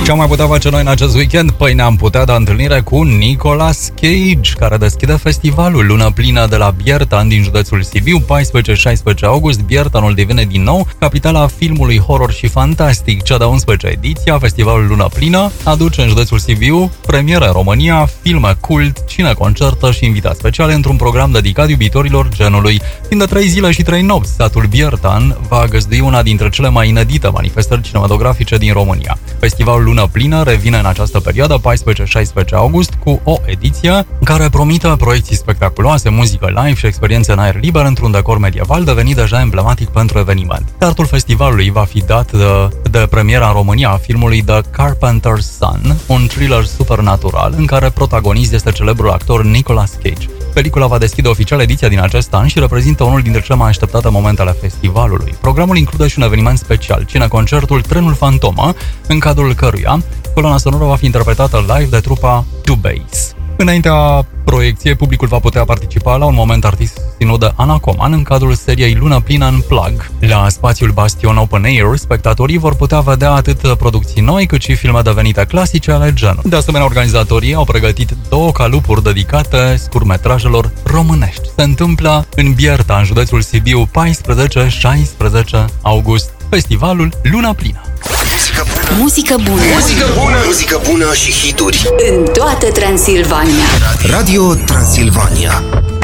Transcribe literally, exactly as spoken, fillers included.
Ce am mai putea face noi în acest weekend? Păi ne-am putea da întâlnire cu Nicolas Cage, care deschide festivalul Lună Plină de la Biertan din județul Sibiu, paisprezece șaisprezece august. Biertanul devine din nou capitala filmului horror și fantastic. Cea de-a unsprezecea ediție a festivalului Lună Plină aduce în județul Sibiu premieră în România, filme cult, cine-concertă și invitați speciale într-un program dedicat iubitorilor genului. Timp de trei zile și trei nopți, satul Biertan va găzdui una dintre cele mai inedite manifestări cinematografice din România. Festivalul Lună Plină revine în această perioadă, paisprezece șaisprezece august, cu o ediție care promite proiecții spectaculoase, muzică live și experiențe în aer liber într-un decor medieval devenit deja emblematic pentru eveniment. Startul festivalului va fi dat de, de premiera în România a filmului The Carpenter's Son, un thriller supernatural în care protagonist este celebrul actor Nicolas Cage. Pelicula va deschide oficial ediția din acest an și reprezintă unul dintre cele mai așteptate momente ale festivalului. Programul include și un eveniment special, cine-concertul Trenul Fantomă, în cadrul căruia coloana sonoră va fi interpretată live de trupa Two Bass. Înaintea proiecției, publicul va putea participa la un moment artistic susținut de Ana Coman în cadrul seriei Lună Plină Unplugged. La spațiul Bastion Open Air, spectatorii vor putea vedea atât producții noi, cât și filme devenite clasice ale genului. De asemenea, organizatorii au pregătit două calupuri dedicate scurtmetrajelor românești. Se întâmplă în Bierta, în județul Sibiu, paisprezece șaisprezece august, festivalul Luna Plină. Muzică bună. Muzică bună. Muzică bună. Muzică bună și hituri în toată Transilvania. Radio Transilvania.